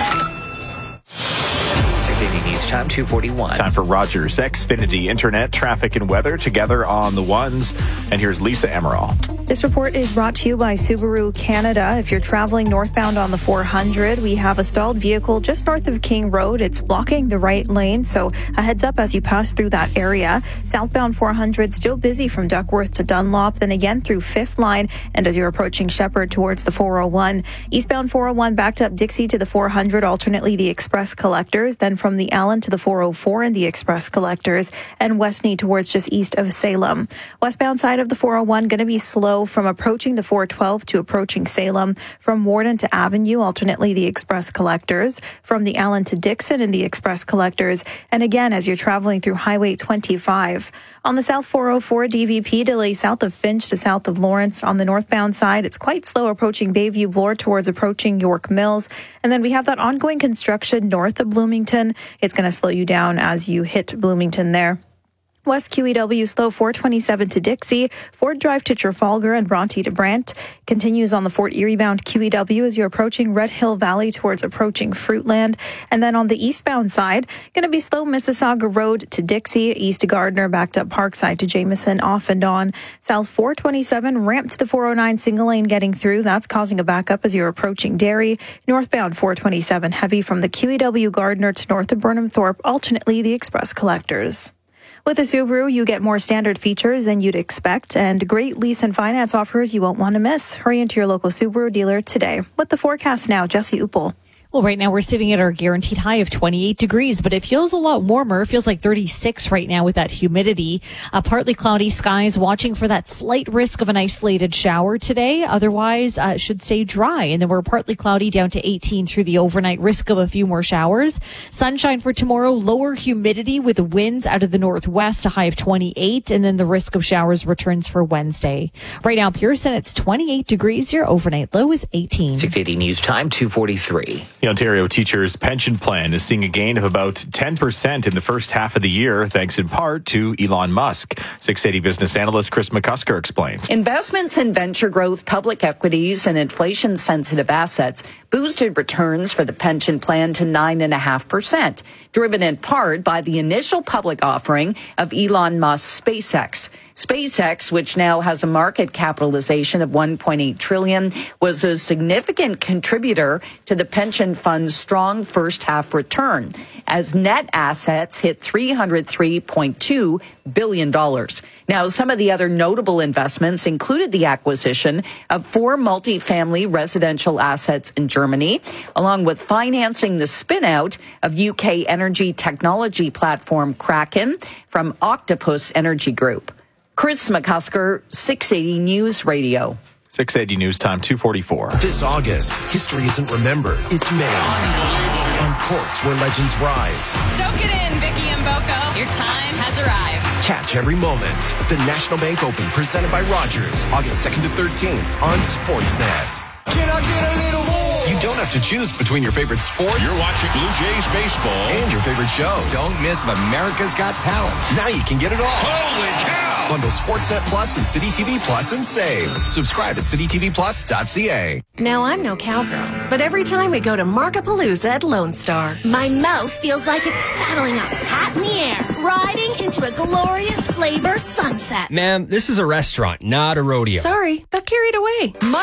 680 News Time, 2:41. Time for Rogers Xfinity Internet, traffic and weather together on the ones. And here's Lisa Emerald. This report is brought to you by Subaru Canada. If you're traveling northbound on the 400, we have a stalled vehicle just north of King Road. It's blocking the right lane, so a heads up as you pass through that area. Southbound 400 still busy from Duckworth to Dunlop, then again through 5th Line, and as you're approaching Shepherd towards the 401. Eastbound 401 backed up Dixie to the 400, alternately the Express Collectors, then from the Allen to the 404 and the Express Collectors, and Westney towards just east of Salem. Westbound side of the 401 going to be slow from approaching the 412 to approaching Salem, from Warden to Avenue, alternately the Express Collectors, from the Allen to Dixon and the Express Collectors, and again as you're traveling through Highway 25. On the South 404, DVP delay south of Finch to south of Lawrence. On the northbound side, it's quite slow approaching Bayview Bloor towards approaching York Mills. And then we have that ongoing construction north of Bloomington. It's going to slow you down as you hit Bloomington there. West QEW slow 427 to Dixie, Ford Drive to Trafalgar and Bronte to Brant. Continues on the Fort Erie bound QEW as you're approaching Red Hill Valley towards approaching Fruitland. And then on the eastbound side, going to be slow Mississauga Road to Dixie, east to Gardner, backed up Parkside to Jameson, off and on. South 427 ramp to the 409 single lane getting through. That's causing a backup as you're approaching Derry. Northbound 427 heavy from the QEW Gardner to north of Burnham Thorpe, alternately the Express Collectors. With a Subaru, you get more standard features than you'd expect and great lease and finance offers you won't want to miss. Hurry into your local Subaru dealer today. With the forecast now, Jesse Uppel. Well, right now we're sitting at our guaranteed high of 28 degrees, but it feels a lot warmer. It feels like 36 right now with that humidity. Partly cloudy skies, watching for that slight risk of an isolated shower today. Otherwise, should stay dry. And then we're partly cloudy down to 18 through the overnight, risk of a few more showers. Sunshine for tomorrow, lower humidity with the winds out of the northwest, a high of 28, and then the risk of showers returns for Wednesday. Right now, Pearson, it's 28 degrees. Your overnight low is 18. 680 News Time, 2:43. The Ontario Teachers Pension Plan is seeing a gain of about 10% in the first half of the year, thanks in part to Elon Musk. 680 business analyst Chris McCusker explains. Investments in venture growth, public equities, and inflation-sensitive assets boosted returns for the pension plan to 9.5%, driven in part by the initial public offering of Elon Musk's SpaceX. SpaceX, which now has a market capitalization of $1.8 trillion, was a significant contributor to the pension fund's strong first half return, as net assets hit $303.2 billion. Now, some of the other notable investments included the acquisition of 4 multifamily residential assets in Germany, along with financing the spin-out of UK energy technology platform Kraken from Octopus Energy Group. Chris McCusker, 680 News Radio. 680 News Time, 2:44. This August, history isn't remembered, it's made. On courts where legends rise. Soak it in, Vicky and Boko. Your time has arrived. Catch every moment. The National Bank Open, presented by Rogers, August 2nd to 13th on Sportsnet. Can I get a little more? You don't have to choose between your favorite sports. You're watching Blue Jays baseball. And your favorite shows. Don't miss America's Got Talent. Now you can get it all. Holy cow! Bundle Sportsnet Plus and City TV Plus and save. Subscribe at citytvplus.ca. Now, I'm no cowgirl, but every time we go to Markapalooza at Lone Star, my mouth feels like it's saddling up, hat in the air, riding into a glorious flavor sunset. Ma'am, this is a restaurant, not a rodeo. Sorry, got carried away.